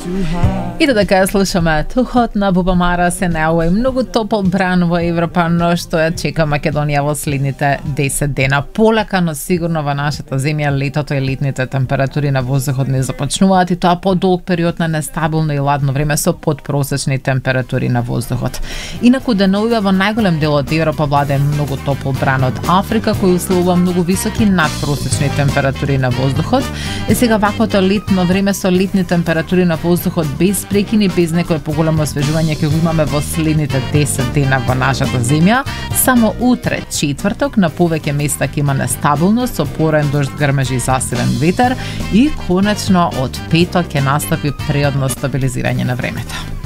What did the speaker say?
И додека ја слушаме Тухот на Буба Мара се наоѓа многу топол бран во Европа, но што ја чека Македонија во следните 10 дена. Полека, но сигурно во нашата земја летото и летните температури на воздухот не започнуваат, и тоа по долг период на нестабилно и ладно време со подпросечни температури на воздухот. Инаку деновиве во најголем дел од Европа владее многу топол бран од Африка, кој условува многу високи надпросечни температури на воздухот. И сега ваквото летно време со летни температури на воздухот без прекини, без некое поголемо освежување ќе го имаме во следните 10 дена во нашата земја. Само утре, четврток, на повеќе места ќе има нестабилност со порен дожд, грмежи и засилен ветер, и конечно од петок ќе настапи природно стабилизирање на времето.